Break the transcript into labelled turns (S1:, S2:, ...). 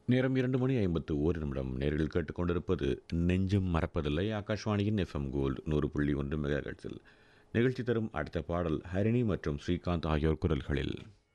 S1: நேரம் 2 மணி 51 நிமிடம். நேரில் கேட்டுக்கொண்டிருப்பது நெஞ்சம் மறப்பதில்லை. ஆகாஷ்வாணியின் எஃப்எம் கோல்டு 100.1 மெகாஹெர்ட்ஸில் நிகழ்ச்சி தரும் அடுத்த பாடல் ஹரிணி மற்றும் ஸ்ரீகாந்த் ஆகியோர் குரல்களில்.